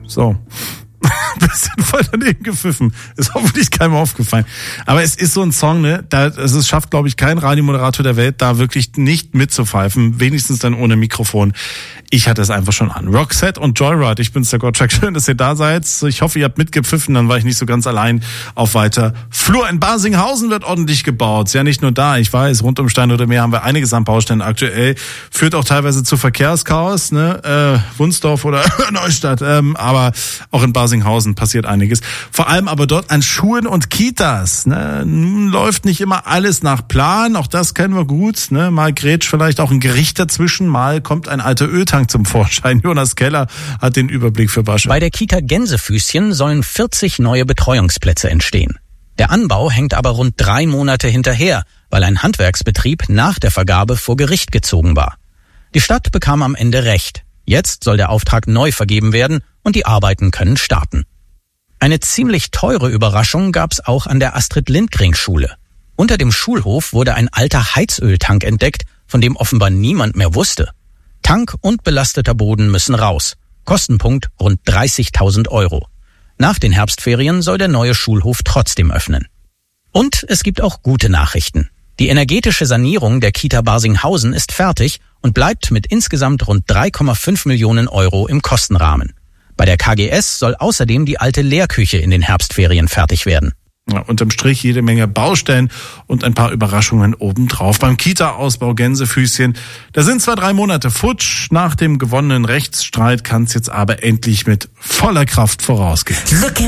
So. Bisschen voll daneben gepfiffen. Ist hoffentlich keinem aufgefallen. Aber es ist so ein Song, ne? Es schafft, glaube ich, kein Radiomoderator der Welt, da wirklich nicht mitzupfeifen. Wenigstens dann ohne Mikrofon. Ich hatte es einfach schon an. Roxette und Joyride. Ich bin's, der Gottschalk. Schön, dass ihr da seid. Ich hoffe, ihr habt mitgepfiffen. Dann war ich nicht so ganz allein auf weiter Flur. In Barsinghausen wird ordentlich gebaut. Ja, nicht nur da. Ich weiß, rund um Stein oder Meer haben wir einiges an Baustellen aktuell. Führt auch teilweise zu Verkehrschaos, ne? Wunsdorf oder Neustadt. Aber auch in Barsinghausen passiert einiges. Vor allem aber dort an Schulen und Kitas. Ne? Nun läuft nicht immer alles nach Plan. Auch das kennen wir gut. Ne? Mal grätscht vielleicht auch ein Gericht dazwischen. Mal kommt ein alter Öltank zum Vorschein. Jonas Keller hat den Überblick für Basche. Bei der Kita Gänsefüßchen sollen 40 neue Betreuungsplätze entstehen. Der Anbau hängt aber rund 3 Monate hinterher, weil ein Handwerksbetrieb nach der Vergabe vor Gericht gezogen war. Die Stadt bekam am Ende recht. Jetzt soll der Auftrag neu vergeben werden und die Arbeiten können starten. Eine ziemlich teure Überraschung gab's auch an der Astrid-Lindgren-Schule. Unter dem Schulhof wurde ein alter Heizöltank entdeckt, von dem offenbar niemand mehr wusste. Tank und belasteter Boden müssen raus. Kostenpunkt rund 30.000 €. Nach den Herbstferien soll der neue Schulhof trotzdem öffnen. Und es gibt auch gute Nachrichten. Die energetische Sanierung der Kita Barsinghausen ist fertig und bleibt mit insgesamt rund 3,5 Millionen € im Kostenrahmen. Bei der KGS soll außerdem die alte Lehrküche in den Herbstferien fertig werden. Ja, unterm Strich jede Menge Baustellen und ein paar Überraschungen obendrauf. Beim Kita-Ausbau Gänsefüßchen, da sind zwar 3 Monate futsch, nach dem gewonnenen Rechtsstreit kann es jetzt aber endlich mit voller Kraft vorausgehen.